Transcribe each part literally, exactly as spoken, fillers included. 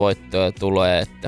voittoja tulee, että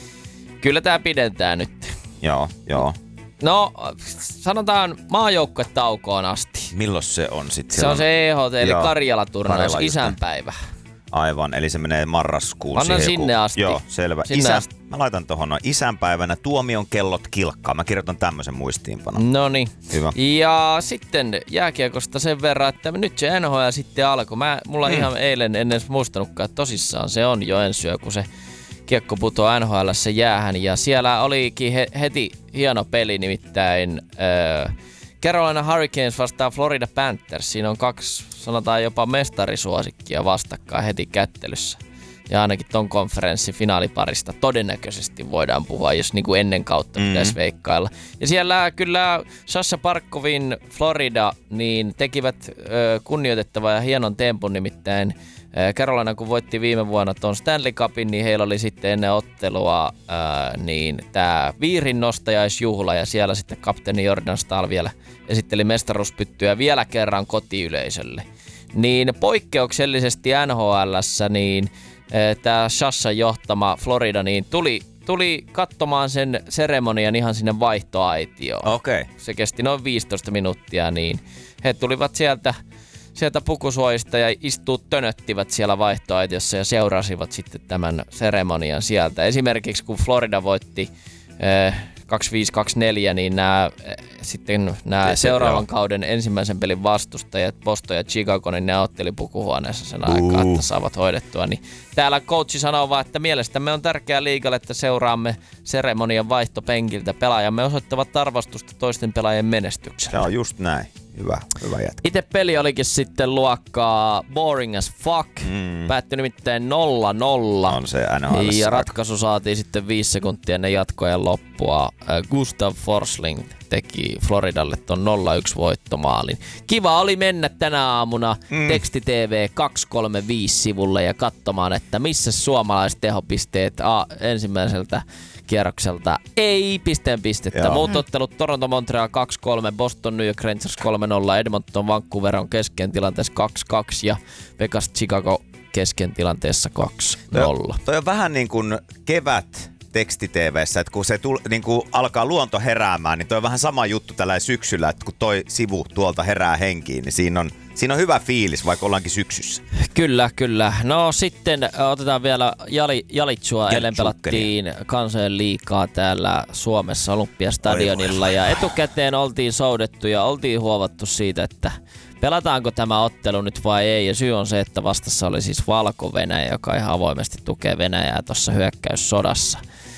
kyllä tää pidentää nyt. Joo, joo. No, sanotaan maajoukkuetaukoon asti. Milloin se on sitten? Se on se E H T, eli Karjala-turnaus, isänpäivä. Aivan, eli se menee marraskuun. Annan sinne asti. Joo, selvä. Sinne Isä, asti. Mä laitan tohon noin isänpäivänä tuomion kellot kilkkaa. Mä kirjoitan tämmöisen muistiinpanon. Noniin. Hyvä. Ja sitten jääkiekosta sen verran, että nyt se N H L sitten alkoi. Mä, mulla mm. ihan eilen en edes muistanutkaan, että tosissaan se on jo ensi yö, kun se kiekko putoo N H L:ssä jäähän. Ja siellä olikin he, heti hieno peli, nimittäin äh, Carolina Hurricanes vastaan Florida Panthers. Siinä on kaksi, sanotaan jopa mestarisuosikkia vastakkain heti kättelyssä. Ja ainakin ton konferenssin finaaliparista todennäköisesti voidaan puhua, jos niinku ennen kautta mm-hmm. pitäisi veikkailla. Ja siellä kyllä Sasha Barkovin Florida niin tekivät ö, kunnioitettavan ja hienon tempun, nimittäin ö, Carolina kun voitti viime vuonna ton Stanley Cupin, niin heillä oli sitten ennen ottelua ö, niin tää viirin nostajaisjuhla ja siellä sitten kapteeni Jordan Staal vielä esitteli mestaruuspyttyä vielä kerran kotiyleisölle. Niin poikkeuksellisesti N H L:ssä niin tämä Shashan johtama Florida niin tuli, tuli katsomaan sen seremonian ihan sinne vaihtoaitioon. Okei. Se kesti noin viisitoista minuuttia, niin he tulivat sieltä, sieltä pukusuojista ja istuu tönöttivät siellä vaihtoaitiossa ja seurasivat sitten tämän seremonian sieltä. Esimerkiksi kun Florida voitti eh, kaksikymmentäviisi kaksikymmentäneljä, niin nämä, sitten nämä seuraavan kauden ensimmäisen pelin vastustajat, Boston ja Chicago, niin ne otteli pukuhuoneessa sen uh. aikaa, että saavat hoidettua. Niin täällä coachi sanoo vaan, että mielestämme on tärkeää liigalle, että seuraamme seremonian vaihtopenkiltä. Pelaajamme osoittavat arvostusta toisten pelaajien menestyksellä. Se on just näin. Hyvä, hyvä jätkä. Itse peli olikin sitten luokkaa boring as fuck. Mm. Päättyi nimittäin nolla nolla. On se N H L. Ja ratkaisu saatiin sitten viisi sekuntia ennen jatkojen loppua. Gustav Forsling teki Floridalle ton nolla yksi voittomaalin. Kiva oli mennä tänä aamuna mm. Teksti T V kaksisataakolmekymmentäviisi-sivulle ja katsomaan, että missä suomalaiset tehopisteet a, ensimmäiseltä kierrokselta ei pisteen pistettä. Joo. Muut ottelut Toronto Montreal kaksi kolme, Boston New York Rangers kolme nolla, Edmonton Vancouver on kesken tilanteessa kaksi kaksi ja Vegas Chicago kesken tilanteessa kaksi nolla. Toi, toi on vähän niin kuin kevät teksti-tv:ssä, että kun se tul, niin kuin alkaa luonto heräämään, niin toi on vähän sama juttu tällä syksyllä, että kun toi sivu tuolta herää henkiin, niin siinä on, siinä on hyvä fiilis, vaikka ollaankin syksyssä. Kyllä, kyllä. No sitten otetaan vielä Jali, Jalitsua. Eilen pelattiin kansojen liigaa täällä Suomessa Olympiastadionilla ja etukäteen oltiin soudettu ja oltiin huovattu siitä, että pelataanko tämä ottelu nyt vai ei, ja syy on se, että vastassa oli siis Valko-Venäjä, joka ihan avoimesti tukee Venäjää tuossa hyökkäyssodassa.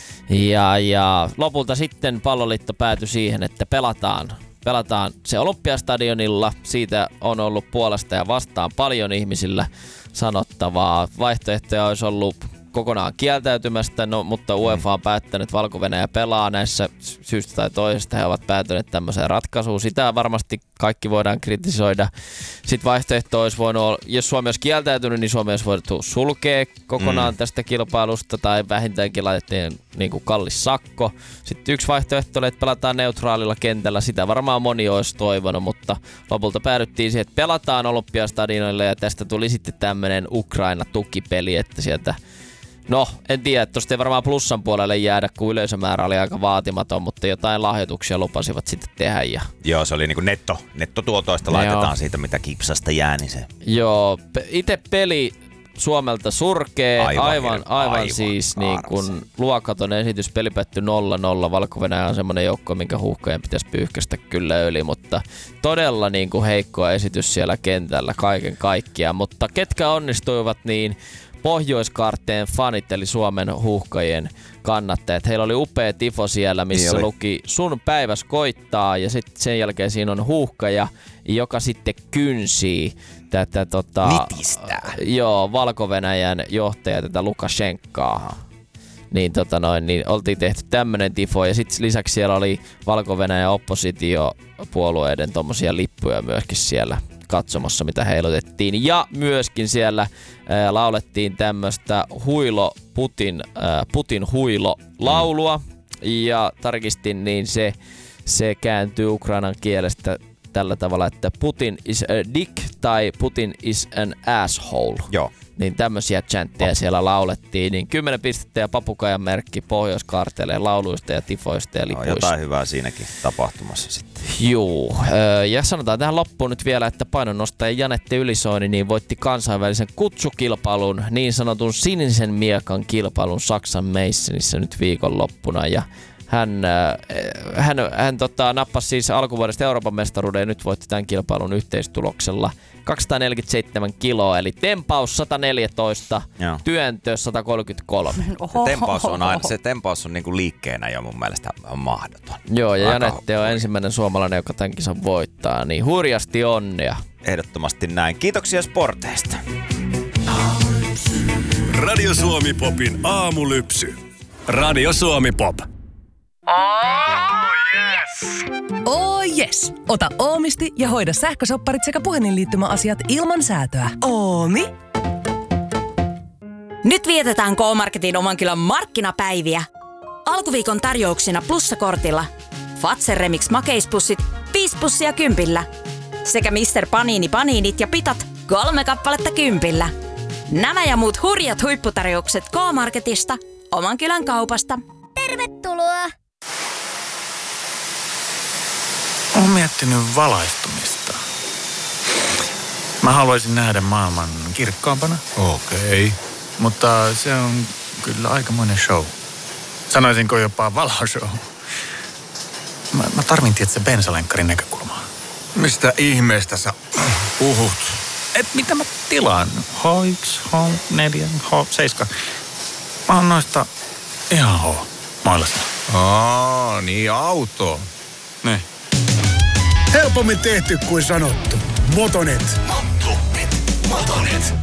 Ja, ja lopulta sitten Palloliitto päätyi siihen, että pelataan, pelataan se Olympiastadionilla. Siitä on ollut puolesta ja vastaan paljon ihmisillä sanottavaa. Vaihtoehtoja olisi ollut kokonaan kieltäytymästä, no, mutta UEFA on päättänyt, että Valko-Venäjä pelaa näissä syystä tai toisesta. He ovat päätyneet tämmöiseen ratkaisuun. Sitä varmasti kaikki voidaan kritisoida. Sitten vaihtoehto olisi voinut olla, jos Suomi olisi kieltäytynyt, niin Suomi olisi voitu sulkea kokonaan mm. tästä kilpailusta tai vähintäänkin laitettiin niin kuin kallis sakko. Sitten yksi vaihtoehto oli, että pelataan neutraalilla kentällä. Sitä varmaan moni olisi toivonut, mutta lopulta päädyttiin siihen, että pelataan Olympiastadionilla ja tästä tuli sitten tämmöinen Ukraina-tukipeli, että sieltä no, en tiedä, tuosta ei varmaan plussan puolelle jäädä, kun yleisömäärä oli aika vaatimaton, mutta jotain lahjoituksia lupasivat sitten tehdä. Ja joo, se oli niinku netto, nettotuotoista laitetaan joo. siitä, mitä kipsasta jää, niin se. Joo, itse peli Suomelta surkee, aivan, aivan, aivan, aivan siis niin kun luokaton esitys, peli päättyi nolla nolla. Valko-Venäjä on semmoinen joukko, minkä huuhkojen pitäisi pyyhkästä kyllä yli, mutta todella niin kuin heikkoa esitys siellä kentällä kaiken kaikkiaan. Mutta ketkä onnistuivat, niin Pohjoiskartteen fanit, eli Suomen huuhkajien kannattajat. Heillä oli upea tifo siellä, missä luki sun päiväs koittaa, ja sitten sen jälkeen siinä on huuhkaja, joka sitten kynsii tätä tota, nitistää. Joo, Valko-Venäjän johtaja tätä Lukashenkaa. Niin, tota noin, niin oltiin tehty tämmönen tifo, ja sitten lisäksi siellä oli Valko-Venäjän oppositiopuolueiden tommosia lippuja myöskin siellä katsomassa, mitä heilutettiin. Ja myöskin siellä ää, laulettiin tämmöstä huilo Putin, ää, Putin huilo laulua. Mm. Ja tarkistin, niin se, se kääntyy ukrainan kielestä tällä tavalla, että Putin is a dick tai Putin is an asshole. Joo. Niin tämmöisiä chantteja siellä laulettiin. Niin kymmenen pistettä ja papukajan merkki Pohjois-Kaarteleen lauluista ja tifoista ja lipuista. No, jotain hyvää siinäkin tapahtumassa sitten. Juu. Ja sanotaan tähän loppuun nyt vielä, että painonnostaja Janette Ylisoini niin voitti kansainvälisen kutsukilpailun, niin sanotun sinisen miekan kilpailun Saksan Meissenissä nyt viikonloppuna. Ja hän, hän, hän tota, nappasi siis alkuvuodesta Euroopan mestaruuden ja nyt voitti tämän kilpailun yhteistuloksella kaksisataaneljäkymmentäseitsemän kiloa, eli tempaus sata neljätoista, Joo. työntö sata kolmekymmentäkolme. Se tempaus on, aina, se tempaus on niinku liikkeenä jo mun mielestä on mahdoton. Joo, ja Aika Janette on ensimmäinen suomalainen, joka tämän kisan voittaa, niin hurjasti onnea. Ehdottomasti näin. Kiitoksia sporteista. Radio Suomi Popin aamulypsy. Radio Suomi Pop. Oh yes! Oh yes! Ota Oomisti ja hoida sähkösopparit sekä puhelinliittymäasiat ilman säätöä. Oomi? Nyt vietetään K-Marketin oman kylän markkinapäiviä. Alkuviikon tarjouksina plussakortilla. Fazer Remix makeispussit, viisi pussia kympillä. Sekä mister Panini Paniinit ja pitat, kolme kappaletta kympillä. Nämä ja muut hurjat huipputarjoukset K-Marketista, oman kylän kaupasta. Tervetuloa! Olen miettinyt valaistumista. Mä haluaisin nähdä maailman kirkkaampana. Okei. Okay. Mutta se on kyllä aikamoinen show. Sanoisinko jopa valoshow. Mä, mä tarvin tietysti bensalenkkarin näkökulmaa. Mistä ihmeestä sä puhut? Et mitä mä tilaan? H yksi, H neljä, H seitsemän. Mä oon noista ihan H. Mailasin. Aa, niin auto. Niin. Helpommin tehty kuin sanottu. Motonet. Motonet. Motonet.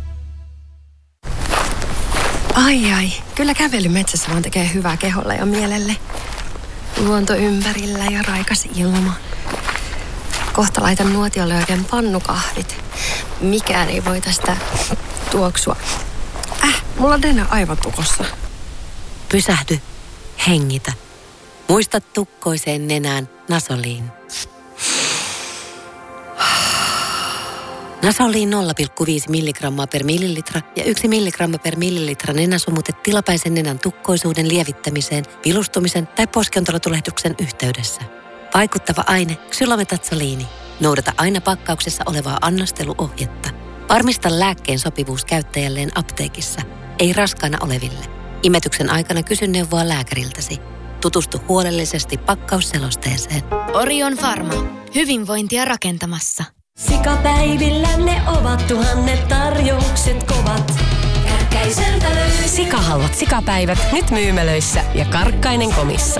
Ai ai, kyllä kävely metsässä vaan tekee hyvää keholle ja mielelle. Luonto ympärillä ja raikas ilma. Kohta laitan nuotiolle oikein pannukahvit. Mikään ei voi tästä tuoksua. Äh, mulla on nenä aivan tukossa. Pysähdy. Hengitä. Muista tukkoiseen nenään Nasoliin. Nasoliin nolla pilkku viisi milligrammaa per millilitra ja yksi milligramma per millilitra nenäsumute tilapäisen nenän tukkoisuuden lievittämiseen, vilustumisen tai poskiontelotulehduksen yhteydessä. Vaikuttava aine ksylometatsoliini. Noudata aina pakkauksessa olevaa annosteluohjetta. Varmista lääkkeen sopivuus käyttäjälleen apteekissa, ei raskaana oleville. Imetyksen aikana kysy neuvoa lääkäriltäsi. Tutustu huolellisesti pakkausselosteeseen. Orion Pharma. Hyvinvointia rakentamassa. Sikapäivillä ne ovat tuhannet tarjoukset kovat. Kärkkäiseltä löytyy. Sikahalvat sikapäivät nyt myymälöissä ja Karkkainen komissa.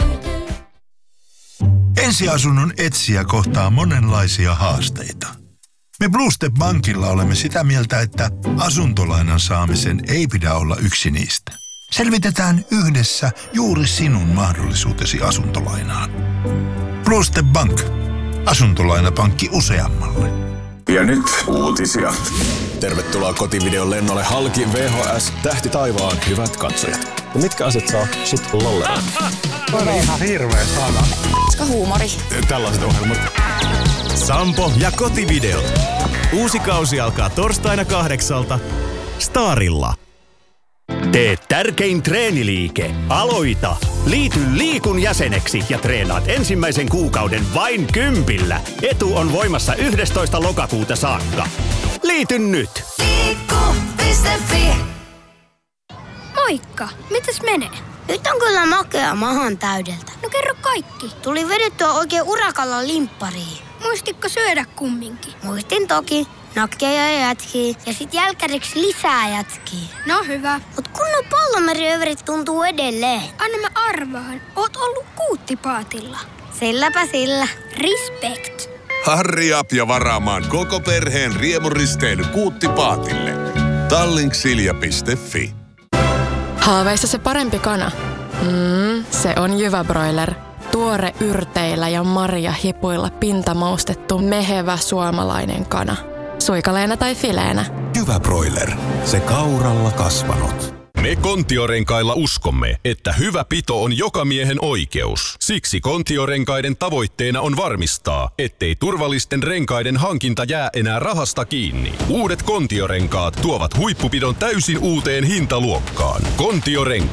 Ensiasunnon etsijä kohtaa monenlaisia haasteita. Me Blue Step Bankilla olemme sitä mieltä, että asuntolainan saamisen ei pidä olla yksi niistä. Selvitetään yhdessä juuri sinun mahdollisuutesi asuntolainaan. Blue Step Bank. Asuntolainapankki useammalle. Ja nyt uutisia. Tervetuloa kotivideon lennolle halki V H S Tähti taivaan, hyvät katsojat. Ja mitkä asiat saa sit lollella? On ihan hirveä sana. Koska huumori. Tällaiset ohjelmat. Sampo ja kotivideo. Uusi kausi alkaa torstaina kahdeksalta Starilla. Tee tärkein treeniliike. Aloita! Liity Liikun jäseneksi ja treenaat ensimmäisen kuukauden vain kympillä. Etu on voimassa yhdestoista lokakuuta saakka. Liity nyt! Liikku piste fi. Moikka, mitäs menee? Nyt on kyllä makea mahan täydeltä. No kerro kaikki. Tuli vedettyä oikein urakalla limppariin. Muistitko syödä kumminkin? Muistin toki. Nakkeja ja jätkiä ja sit jälkäriksi lisää jätkiä. No hyvä. Mut kunnon pallomeriöverit tuntuu edelleen. Anna mä arvaan. Oot ollut kuuttipaatilla. Silläpä sillä. Respect. Harri up ja varaamaan koko perheen riemuristely Kuuttipaatille. Tallinksilja piste fi. Haaveissa se parempi kana. Mm, se on Jyväbroiler. Tuore yrteillä ja marjahipuilla pintamaustettu mehevä suomalainen kana. Suikaleena tai fileenä. Jyväbroiler. Se kauralla kasvanut. Me Kontiorenkailla uskomme, että hyvä pito on joka miehen oikeus. Siksi Kontiorenkaiden tavoitteena on varmistaa, ettei turvallisten renkaiden hankinta jää enää rahasta kiinni. Uudet Kontiorenkaat tuovat huippupidon täysin uuteen hintaluokkaan. Kontiorenkaat.